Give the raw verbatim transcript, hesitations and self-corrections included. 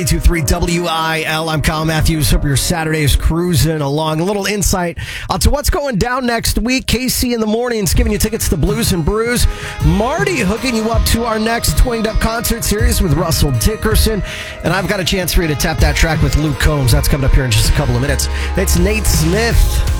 two three W I L. I'm Kyle Matthews. Hope your Saturday is cruising along. A little insight onto what's going down next week. K C in the mornings giving you tickets to Blues and Brews. Marty hooking you up to our next Twinged Up concert series with Russell Dickerson. And I've got a chance for you to tap that track with Luke Combs. That's coming up here in just a couple of minutes. It's Nate Smith.